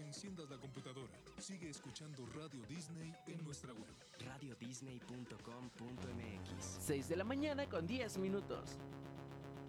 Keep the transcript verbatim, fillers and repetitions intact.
enciendas la computadora. Sigue escuchando Radio Disney en nuestra web. radio disney punto com punto m x. seis de la mañana con diez minutos.